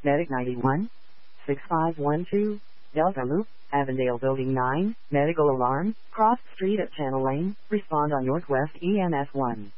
Medic 91. 6512. Delta Loop, Avondale Building 9, medical alarm, cross street at Channel Lane, respond on Northwest EMS 1.